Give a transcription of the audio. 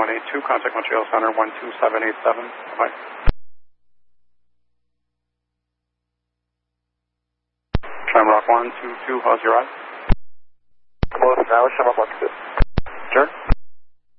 182, contact Montreal Center 12787. Bye. Shamrock 122, how's your ride? Close now, Shamrock 122. Sure.